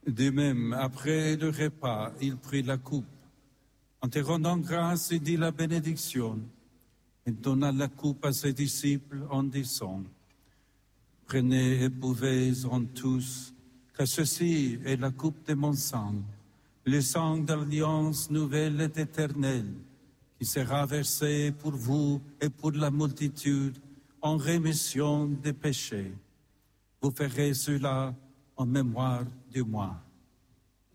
De même, après le repas, il prit la coupe. En te rendant grâce, il dit la bénédiction et donna la coupe à ses disciples en disant, « Prenez et buvez-en tous, car ceci est la coupe de mon sang, le sang d'alliance nouvelle et éternelle, qui sera versé pour vous et pour la multitude en rémission des péchés. Vous ferez cela en mémoire de moi. »